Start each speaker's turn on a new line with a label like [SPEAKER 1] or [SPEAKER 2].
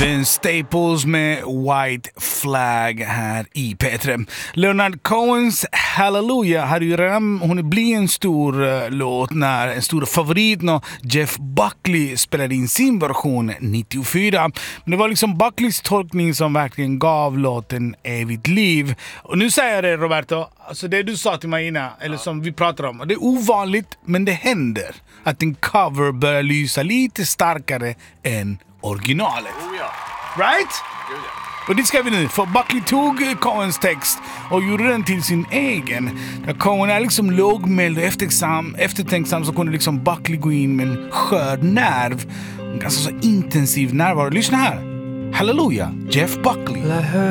[SPEAKER 1] Vince Staples med White Flag här i P3. Leonard Cohens Hallelujah hade ju redan hunnit bli en stor låt när en stor favorit när Jeff Buckley spelade in sin version 94. Men det var liksom Buckleys tolkning som verkligen gav låten evigt liv. Och nu säger jag det, Roberto, alltså det du sa till mig innan, eller som vi pratar om, det är ovanligt men det händer att en cover börjar lysa lite starkare än originalet.
[SPEAKER 2] Oh ja.
[SPEAKER 1] Right?
[SPEAKER 2] Gud, ja.
[SPEAKER 1] Och det ska vi nu, för Buckley tog Cohens text och gjorde den till sin egen. Där Cohen är liksom lågmäld och eftertänksam, så kunde liksom Buckley gå in med en skörd nerv. En ganska så intensiv närvaro. Lyssna här. Hallelujah, Jeff Buckley.